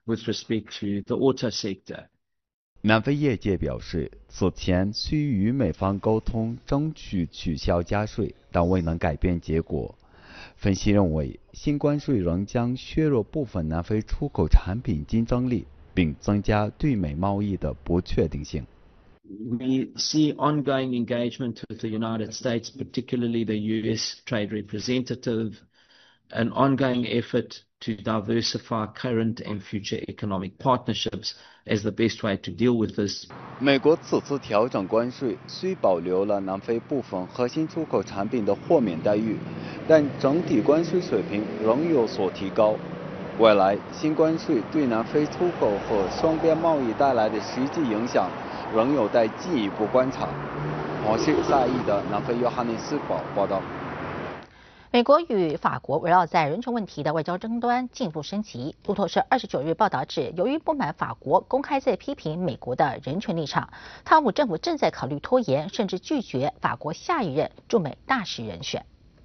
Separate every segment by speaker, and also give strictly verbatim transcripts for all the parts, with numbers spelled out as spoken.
Speaker 1: with respect to the auto sector.
Speaker 2: 南非业界表示，此前需与美方沟通，争取取消加税，但未能改变结果。分析认为，新关税仍将削弱部分南非出口产品竞争力，并增加对美贸易的不确定性。
Speaker 1: We see ongoing engagement with the United States, particularly the U S Trade Representative, an ongoing effort to diversify current and future economic partnerships as the best way to deal with this.
Speaker 2: 美国此次调整关税，虽保留了南非部分核心出口产品的豁免待遇，但整体关税水平仍有所提高。未来新关税对南非出口和双边贸易带来的实际影响，仍有待进一步观察。我是萨义的南非约翰内斯堡报道。
Speaker 3: 美国与法国围绕在人权问题的外交争端进一步升级。路透社二十九日报道指，由于不满法国公开在批评美国的人权立场，汤姆政府正在考虑拖延，甚至拒绝法国下一任驻美大使人选。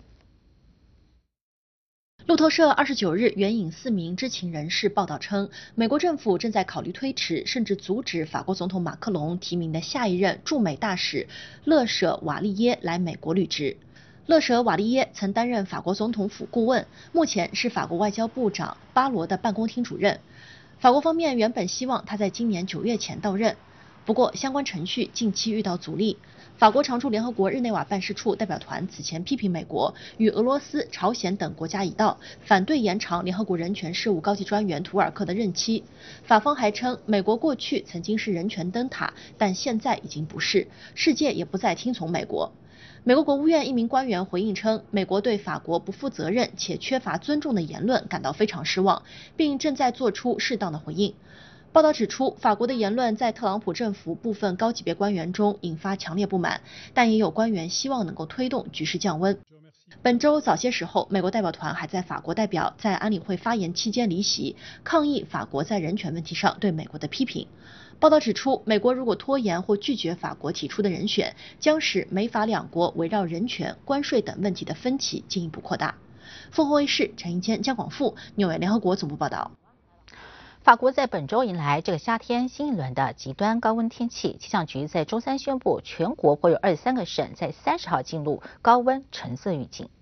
Speaker 4: 路透社二十九日援引四名知情人士报道称，美国政府正在考虑推迟，甚至阻止法国总统马克龙提名的下一任驻美大使勒舍瓦利耶来美国履职。勒舍瓦利耶曾担任法国总统府顾问，目前是法国外交部长巴罗的办公厅主任。法国方面原本希望他在今年九月前到任，不过相关程序近期遇到阻力。法国常驻联合国日内瓦办事处代表团此前批评美国与俄罗斯、朝鲜等国家一道，反对延长联合国人权事务高级专员图尔克的任期。法方还称，美国过去曾经是人权灯塔，但现在已经不是，世界也不再听从美国。美国国务院一名官员回应称，美国对法国不负责任且缺乏尊重的言论感到非常失望，并正在做出适当的回应。报道指出，法国的言论在特朗普政府部分高级别官员中引发强烈不满，但也有官员希望能够推动局势降温。本周早些时候，美国代表团还在法国代表在安理会发言期间离席，抗议法国在人权问题上对美国的批评。报道指出，美国如果拖延或拒绝法国提出的人选，将使美法两国围绕人权、关税等问题的分歧进一步扩大。凤凰卫视陈一谦、江广富，纽约联合国总部报道。
Speaker 3: 法国在本周迎来这个夏天新一轮的极端高温天气，气象局在周三宣布，全国会有二十三个省在三十号进入高温橙色预警。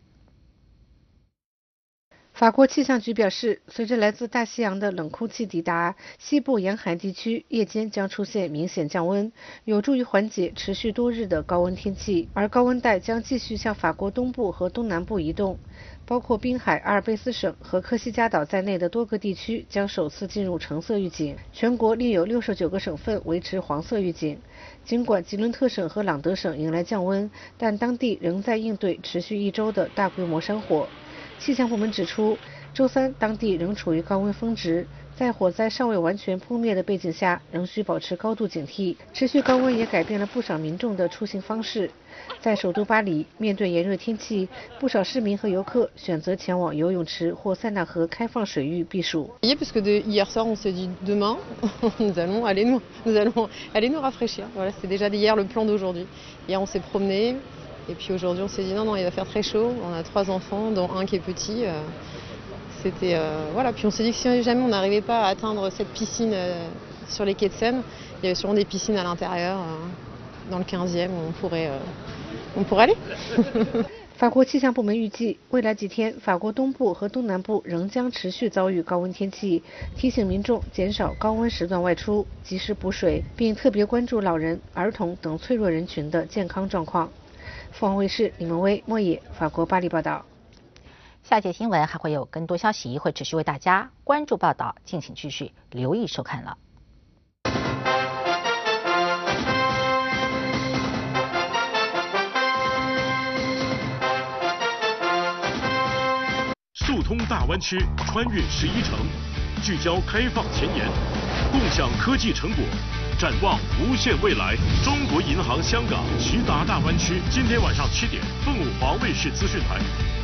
Speaker 5: 法国气象局表示，随着来自大西洋的冷空气抵达，西部沿海地区夜间将出现明显降温，有助于缓解持续多日的高温天气。而高温带将继续向法国东部和东南部移动，包括滨海阿尔卑斯省和科西嘉岛在内的多个地区将首次进入橙色预警。全国另有六十九个省份维持黄色预警。尽管吉伦特省和朗德省迎来降温，但当地仍在应对持续一周的大规模山火。气象部门指出，周三当地仍处于高温峰值，在火灾尚未完全扑灭的背景下，仍需保持高度警惕。持续高温也改变了不少民众的出行方式。在首都巴黎，面对炎热天气，不少市民和游客选择前往游泳池或塞纳河开放水域避暑。
Speaker 6: Parce que de hier soir, on s'est dit demain, nous allons aller nous, nous allons aller nous rafraîchir. Voilà, c'est déjà d'hier le plan d'aujourd'hui. Hier, on s'est promené. Et puis aujourd'hui, on s'est dit non, non, il va faire très chaud. On a trois enfants, dont un qui est petit. Euh, c'était euh, voilà. Puis on s'est dit que si jamais on n'arrivait pas à atteindre cette piscine euh, sur les quais de Seine, il y avait sûrement des piscines à l'intérieur, euh, dans le quinzième, où on pourrait, euh, on pourrait aller.
Speaker 5: 法国气象部门预计，未来几天，法国东部和东南部仍将持续遭遇高温天气，提醒民众减少高温时段外出，及时补水，并特别关注老人、儿童等脆弱人群的健康状况。凤凰卫视李文威、莫野，法国巴黎报道。
Speaker 3: 下节新闻还会有更多消息，会持续为大家关注报道，敬请继续留意收看了。
Speaker 7: 速通大湾区，穿越十一城，聚焦开放前沿，共享科技成果。展望无限未来，中国银行香港徐达大湾区，今天晚上七点，凤凰卫视资讯台。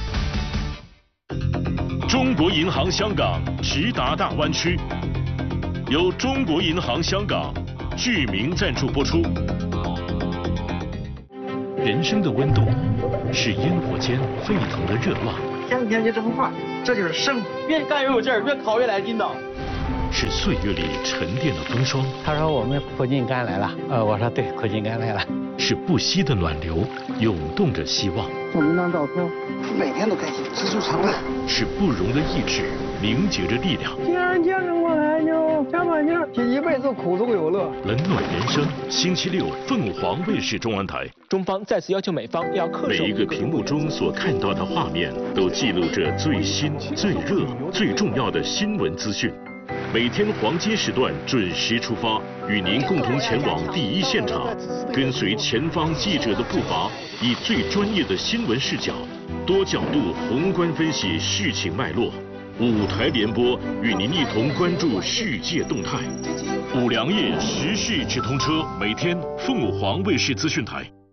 Speaker 7: 中国银行香港徐达大湾区，由中国银行香港居民赞助播出。人生的温度是烟火间沸腾的热浪。
Speaker 8: 天天就这么话，这就是生活。
Speaker 9: 越干越有劲儿，越考越来劲道。
Speaker 7: 是岁月里沉淀的风霜。
Speaker 8: 他说我们苦尽甘来了，呃，我说对，苦尽甘来了。
Speaker 7: 是不息的暖流，涌动着希望。
Speaker 9: 照明当照片，每天都开心，知足常乐。
Speaker 7: 是不容的意志，凝结着力量。
Speaker 9: 既然见着我来呢，加把劲，这一辈子苦中有乐。
Speaker 7: 冷暖人生，星期六凤凰卫视中文台。
Speaker 10: 中方再次要求美方要恪守。
Speaker 7: 每一个屏幕中所看到的画面，都记录着最新、最热、最重要的新闻资讯。每天黄金时段准时出发，与您共同前往第一现场，跟随前方记者的步伐，以最专业的新闻视角，多角度宏观分析事情脉络。五台联播，与您一同关注世界动态。五粮液时事直通车，每天凤凰卫视资讯台。